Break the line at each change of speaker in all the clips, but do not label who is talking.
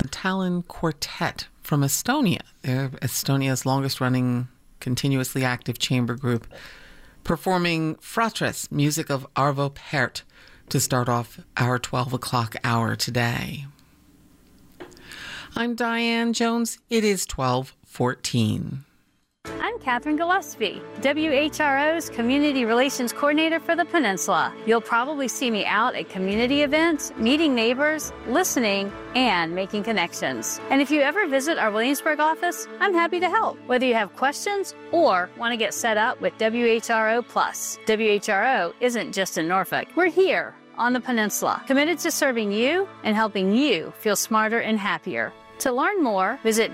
Tallinn Quartet from Estonia. They're Estonia's longest-running, continuously active chamber group, performing Fratres, music of Arvo Pärt, to start off our 12 o'clock hour today. I'm Diane Jones. It is 12:14.
I'm Catherine Gillespie, WHRO's Community Relations Coordinator for the Peninsula. You'll probably see me out at community events, meeting neighbors, listening, and making connections. And if you ever visit our Williamsburg office, I'm happy to help, whether you have questions or want to get set up with WHRO Plus. WHRO isn't just in Norfolk. We're here on the Peninsula, committed to serving you and helping you feel smarter and happier. To learn more, visit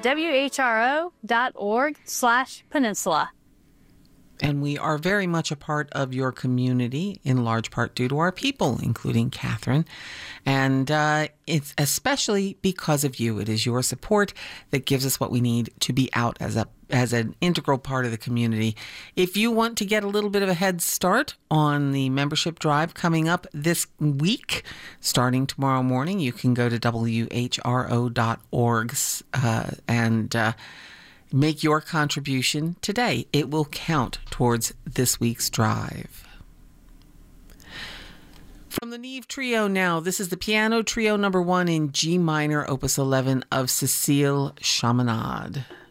whro.org/peninsula.
And we are very much a part of your community, in large part due to our people, including Catherine. And it's especially because of you. It is your support that gives us what we need to be out as an integral part of the community. If you want to get a little bit of a head start on the membership drive coming up this week, starting tomorrow morning, you can go to whro.org and make your contribution today. It will count towards this week's drive. From the Neve Trio now, this is the Piano Trio number 1 in G minor, opus 11 of Cécile Chaminade.